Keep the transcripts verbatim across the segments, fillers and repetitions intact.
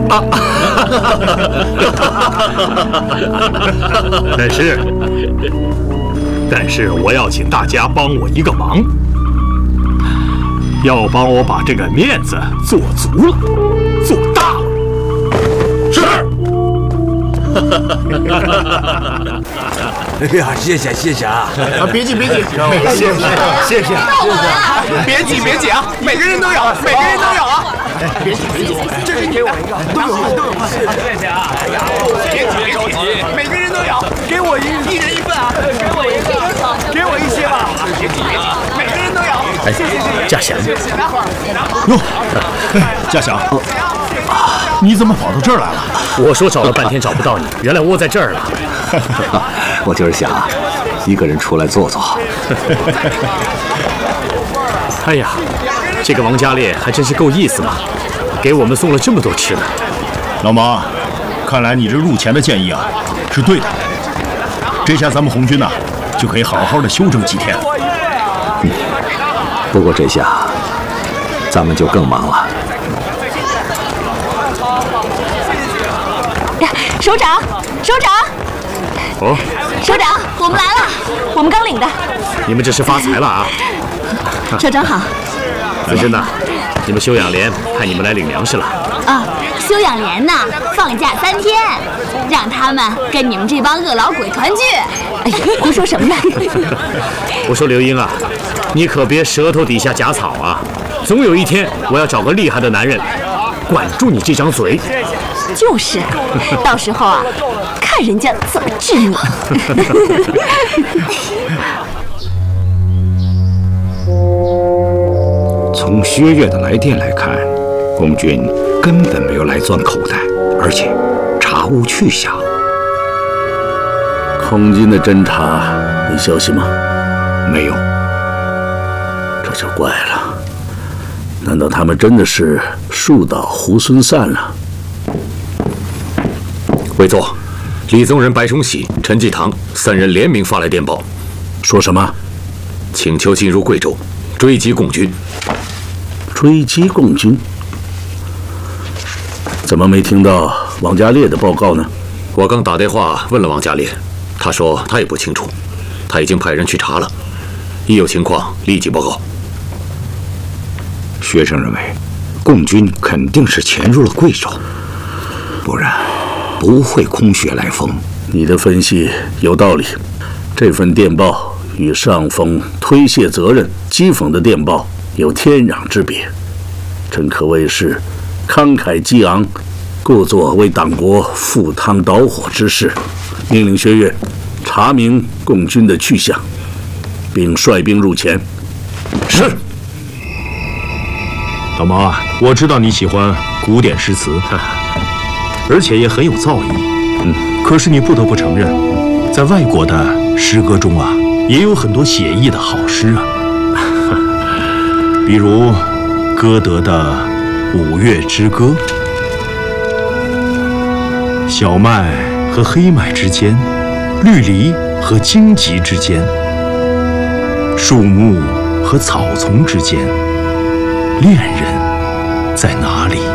啊！但是，但是我要请大家帮我一个忙，要帮我把这个面子做足了，做大了。是。 哎呀，谢谢谢谢啊！ 啊，别急别急， 谢谢谢谢谢谢， 别急别急啊，每个人都有，每个人都有啊！别急别急，这是给我一个，都有份都有份，谢谢啊！哎呀，别急别着急，每个人都有，给我一一人一份啊！给我一个，给我一些吧！别急别急，每个人都有。 哎，谢谢谢谢。嘉祥， 哟，嘉祥，你怎么跑到这儿来了？ 我说找了半天找不到你，原来窝在这儿了。 我就是想一个人出来坐坐。 哎呀，这个王家烈还真是够意思嘛，给我们送了这么多吃的。 老毛，看来你这入前的建议啊是对的。这下咱们红军呐、啊、就可以好好的休整几天。 嗯，不过这下咱们就更忙了。 首长，首长。 哦， 首长，我们来了，我们刚领的。 你们这是发财了啊！ 首长好。 子珍呐，你们休养连派你们来领粮食了。 啊，休养连呐，放假三天，让他们跟你们这帮恶老鬼团聚。哎呀，胡说什么呢？ 我说刘英啊，你可别舌头底下夹草啊！总有一天我要找个厉害的男人管住你这张嘴。 就是，到时候啊，看人家怎么治你。 从薛岳的来电来看，共军根本没有来钻口袋，而且查无去向。 空军的侦察有消息吗？ 没有。 这就怪了，难道他们真的是树倒猢狲散了？ 委座，李宗仁、白崇禧、陈济棠三人联名发来电报， 说什么？ 请求进入贵州，追击共军。 追击共军？怎么没听到王家烈的报告呢？ 我刚打电话问了王家烈，他说他也不清楚，他已经派人去查了，一有情况立即报告。 学生认为，共军肯定是潜入了贵州，不然不会空穴来风。 你的分析有道理，这份电报与上峰推卸责任、讥讽的电报有天壤之别，真可谓是慷慨激昂，故作为党国赴汤蹈火之事。命令薛岳查明共军的去向，并率兵入前。 是。老毛啊，我知道你喜欢古典诗词，而且也很有造诣。嗯，可是你不得不承认，在外国的诗歌中啊，也有很多写意的好诗啊。比如歌德的《五月之歌》，小麦和黑麦之间，绿篱和荆棘之间，树木和草丛之间，恋人在哪里？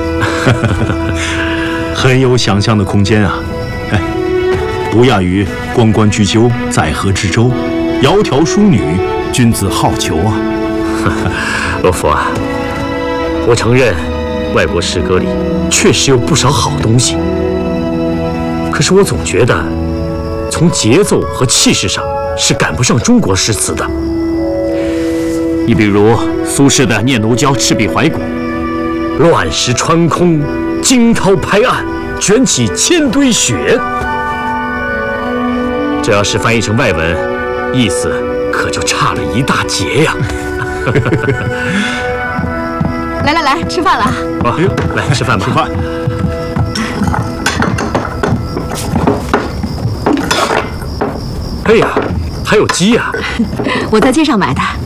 很有想象的空间啊！哎，不亚于关关雎鸠，在河之洲，窈窕淑女，君子好逑啊！ 罗佛啊，我承认，外国诗歌里确实有不少好东西，可是我总觉得，从节奏和气势上是赶不上中国诗词的。你比如苏轼的《念奴娇·赤壁怀古》，乱石穿空，惊涛拍岸，卷起千堆雪。这要是翻译成外文，意思可就差了一大截呀！ 来来来，吃饭了。 哦，来吃饭吧。 吃饭。 哎呀，还有鸡呀！ 我在街上买的，